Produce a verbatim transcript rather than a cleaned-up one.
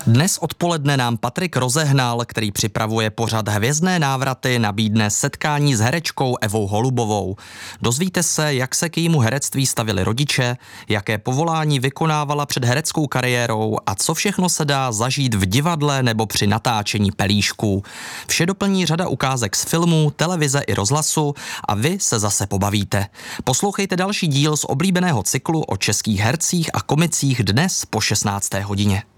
Dnes odpoledne nám Patrik Rozehnal, který připravuje pořad Hvězdné návraty, nabídne setkání s herečkou Evou Holubovou. Dozvíte se, jak se k jejímu herectví stavili rodiče, jaké povolání vykonávala před hereckou kariérou a co všechno se dá zažít v divadle nebo při natáčení pelíšků. Vše doplní řada ukázek z filmů, televize i rozhlasu a vy se zase pobavíte. Poslouchejte další díl z oblíbeného cyklu o českých hercích a komicích dnes po šestnácté hodině.